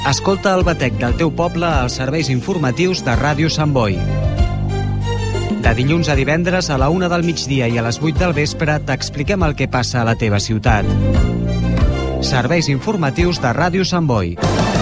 Escolta el batec del teu poble als serveis informatius de Ràdio Sant Boi. De dilluns a divendres a la 1 del migdia i a les 8 del vespre t'expliquem el que passa a la teva ciutat. Serveis informatius de Ràdio Sant Boi.